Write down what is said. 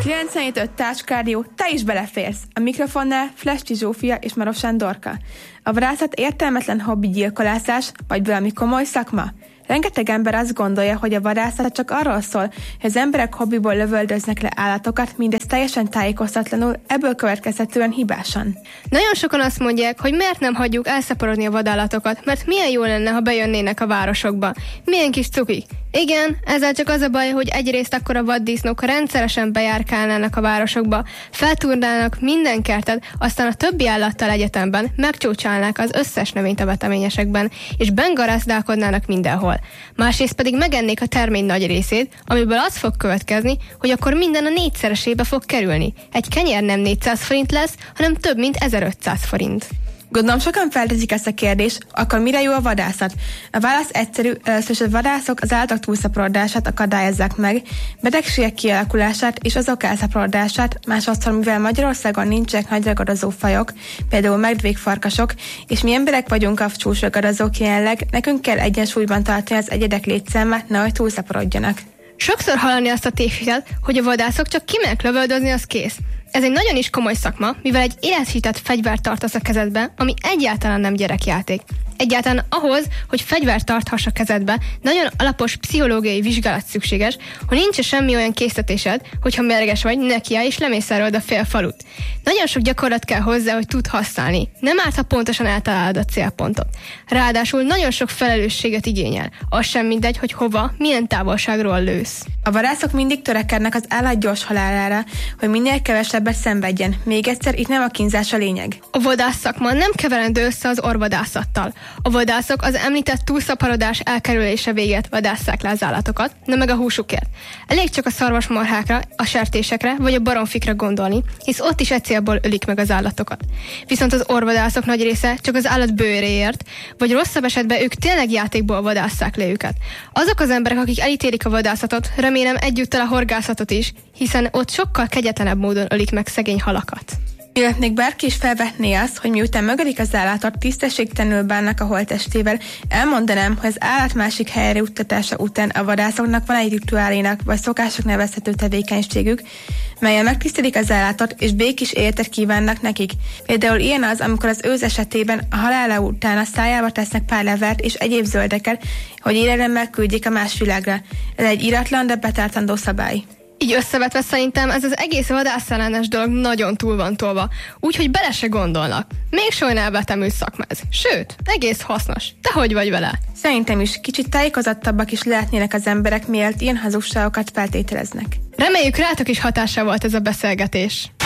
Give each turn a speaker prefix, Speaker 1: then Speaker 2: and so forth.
Speaker 1: 97.5 Társkárdió, te is beleférsz! A mikrofonnál Flesti Zsófia és Marosán Dorka. A vadászat értelmetlen hobbi gyilkolászás, vagy valami komoly szakma? Rengeteg ember azt gondolja, hogy a vadászat csak arról szól, hogy az emberek hobbiból lövöldöznek le állatokat, mindez teljesen tájékoztatlanul, ebből következhetően hibásan.
Speaker 2: Nagyon sokan azt mondják, hogy miért nem hagyjuk elszaporodni a vadállatokat, mert milyen jó lenne, ha bejönnének a városokba. Milyen kis cukik. Igen, ezzel csak az a baj, hogy egyrészt akkor a vaddisznók rendszeresen bejárkálnának a városokba, feltúrnának minden kertet, aztán a többi állattal egyetemben megcsócsálnák az összes növényt a veteményesekben, és bengarázdálkodnának mindenhol. Másrészt pedig megennék a termény nagy részét, amiből az fog következni, hogy akkor minden a 4-szeresébe fog kerülni. Egy kenyér nem 400 forint lesz, hanem több mint 1500 forint.
Speaker 1: Gondolom sokan felteszik ezt a kérdést, akkor mire jó a vadászat? A válasz egyszerű, először a vadászok az állatok túlszaporodását akadályozzák meg, betegségek kialakulását és azok elszaporodását, másodszor, mivel Magyarországon nincsenek nagy ragadozó fajok, például medvékfarkasok, és mi emberek vagyunk a csúcsragadozók jelenleg, nekünk kell egyensúlyban tartani az egyedek létszámát, nehogy túlszaporodjanak.
Speaker 2: Sokszor hallani azt a tévhitet, hogy a vadászok csak kimennek lövöldözni, az kész. Ez egy nagyon is komoly szakma, mivel egy élethitett fegyvert tartasz a kezedbe, ami egyáltalán nem gyerekjáték. Egyáltalán ahhoz, hogy fegyvert tarthass a kezedbe, nagyon alapos pszichológiai vizsgálat szükséges, hogy nincs semmi olyan késztetésed, hogyha mérges vagy, nekiállj és lemészárolod a fél falut. Nagyon sok gyakorlat kell hozzá, hogy tud használni. Nem árt, ha pontosan eltalálod a célpontot. Ráadásul nagyon sok felelősséget igényel. Az sem mindegy, hogy hova, milyen távolságról lősz.
Speaker 1: A vadászok mindig törekednek az állat gyors halálára, hogy minél kevesebbet szenvedjen. Még egyszer, itt nem a kínzás a lényeg.
Speaker 2: A vadász szakma nem keverendő össze az orvadászattal. A vadászok az említett túlszaporodás elkerülése véget vadásszák le az állatokat, nem meg a húsukért. Elég csak a szarvasmarhákra, a sertésekre vagy a baromfikra gondolni, hisz ott is egy célból ölik meg az állatokat. Viszont az orvadászok nagy része csak az állat bőréért, vagy rosszabb esetben ők tényleg játékból vadásszák le őket. Azok az emberek, akik elítélik a vadászatot, remélem egyúttal a horgászatot is, hiszen ott sokkal kegyetlenebb módon ölik meg szegény halakat.
Speaker 1: Mielőtt még bárki is felvetné azt, hogy miután megölik az állatot, tisztességtelenül bánnak a holttestével, elmondanám, hogy az állat másik helyre juttatása után a vadászoknak van egy rituálénak vagy szokások nevezhető tevékenységük, melyen megtisztelik az állatot és békés életet kívánnak nekik. Például ilyen az, amikor az őz esetében a halála után a szájába tesznek pár levert és egyéb zöldeket, hogy élelemmel küldjék a más világra. Ez egy íratlan, de betartandó szabály.
Speaker 2: Így összevetve szerintem ez az egész vadászellenes dolog nagyon túl van tolva, úgyhogy bele se gondolnak. Még soha elvetemült szakma ez. Sőt, egész hasznos. Te hogy vagy vele?
Speaker 1: Szerintem is kicsit tájékozottabbak is lehetnének az emberek, mielőtt ilyen hazugságokat feltételeznek.
Speaker 2: Reméljük rátok is hatása volt ez a beszélgetés.